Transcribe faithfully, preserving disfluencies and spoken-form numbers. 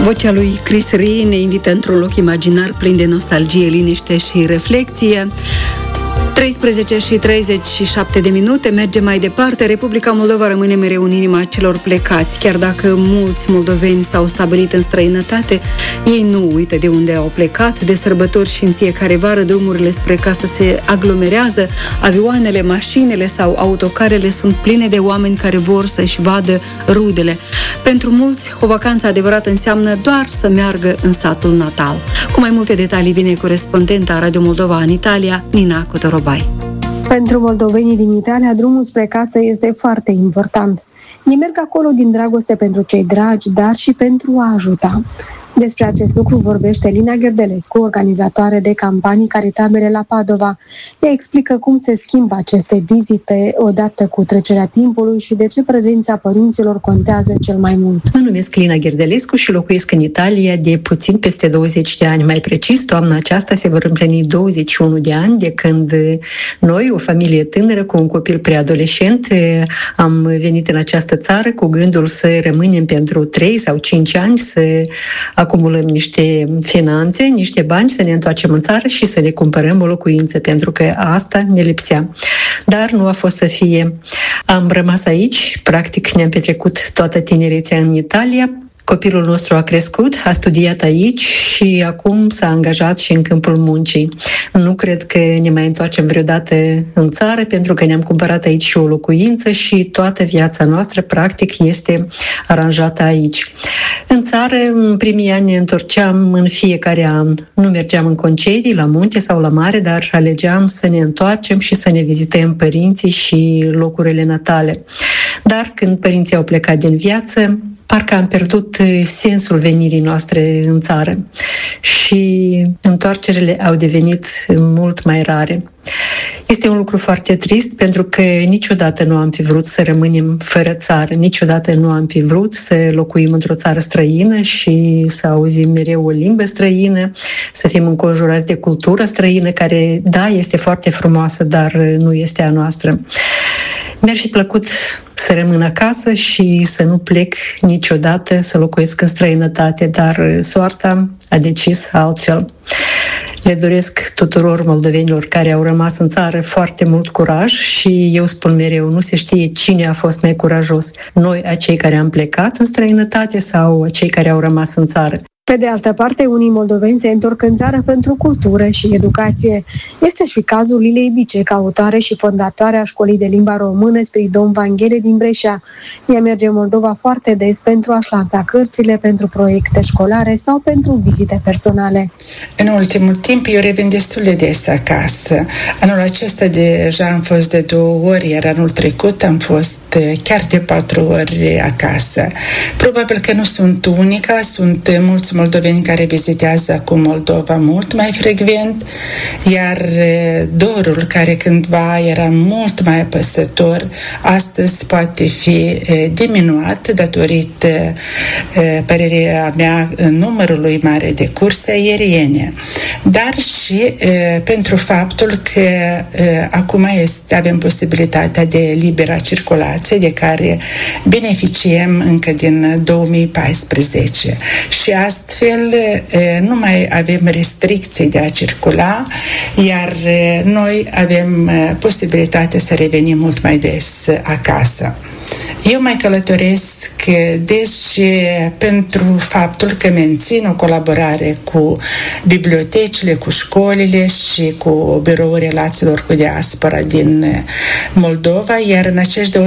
Vocea lui Chris Rea ne invită într-un loc imaginar plin de nostalgie, liniște și reflecție. treisprezece și treizeci și șapte de minute, mergem mai departe. Republica Moldova rămâne mereu în inima celor plecați. Chiar dacă mulți moldoveni s-au stabilit în străinătate, ei nu uită de unde au plecat. De sărbători și în fiecare vară, drumurile spre casă se aglomerează. Avioanele, mașinile sau autocarele sunt pline de oameni care vor să-și vadă rudele. Pentru mulți, o vacanță adevărată înseamnă doar să meargă în satul natal. Cu mai multe detalii vine corespondenta Radio Moldova în Italia, Nina Cotorobai. Pentru moldovenii din Italia, drumul spre casă este foarte important. Ei merg acolo din dragoste pentru cei dragi, dar și pentru a ajuta. Despre acest lucru vorbește Lina Gherdelescu, organizatoare de campanii caritabile la Padova. Ea explică cum se schimbă aceste vizite odată cu trecerea timpului și de ce prezența părinților contează cel mai mult. Mă numesc Lina Gherdelescu și locuiesc în Italia de puțin peste douăzeci de ani. Mai precis, toamna aceasta se vor împlini douăzeci și unu de ani de când noi, o familie tânără cu un copil preadolescent, am venit în această țară cu gândul să rămânem pentru trei sau cinci ani, să acumulăm niște finanțe, niște bani, să ne întoarcem în țară și să ne cumpărăm o locuință, pentru că asta ne lipsea. Dar nu a fost să fie. Am rămas aici, practic ne-am petrecut toată tinerețea în Italia. Copilul nostru a crescut, a studiat aici și acum s-a angajat și în câmpul muncii. Nu cred că ne mai întoarcem vreodată în țară, pentru că ne-am cumpărat aici și o locuință și toată viața noastră, practic, este aranjată aici. În țară, în primii ani ne întorceam în fiecare an. Nu mergeam în concedii, la munte sau la mare, dar alegeam să ne întoarcem și să ne vizităm părinții și locurile natale. Dar când părinții au plecat din viață, parcă am pierdut sensul venirii noastre în țară și întoarcerile au devenit mult mai rare. Este un lucru foarte trist, pentru că niciodată nu am fi vrut să rămânem fără țară, niciodată nu am fi vrut să locuim într-o țară străină și să auzim mereu o limbă străină, să fim înconjurați de cultură străină, care, da, este foarte frumoasă, dar nu este a noastră. Mi-ar fi plăcut să rămân acasă și să nu plec niciodată, să locuiesc în străinătate, dar soarta a decis altfel. Le doresc tuturor moldovenilor care au rămas în țară foarte mult curaj și eu spun mereu, nu se știe cine a fost mai curajos, noi, acei care am plecat în străinătate sau acei care au rămas în țară. Pe de altă parte, unii moldoveni se întorc în țară pentru cultură și educație. Este și cazul Lilei Bice, autoare și fondatoare a școlii de limba română Spiridon Vanghele din Brescia. Ea merge în Moldova foarte des pentru a-și lansa cărțile, pentru proiecte școlare sau pentru vizite personale. În ultimul timp eu revin destul de des acasă. Anul acesta deja am fost de două ori, iar anul trecut am fost chiar de patru ori acasă. Probabil că nu sunt unica, sunt mulți moldoveni care vizitează acum Moldova mult mai frecvent, iar dorul care cândva era mult mai apăsător, astăzi poate fi diminuat datorită, părerea mea, numărului mare de curse aeriene, dar și pentru faptul că acum este, avem posibilitatea de libera circulație, de care beneficiem încă din două mii paisprezece și astăzi Astfel, nu mai avem restricții de a circula, iar noi avem posibilitatea să revenim mult mai des acasă. Eu mai călătoresc des și pentru faptul că mențin o colaborare cu bibliotecile, cu școlile și cu biroul relațiilor cu diaspora din Moldova, iar în acești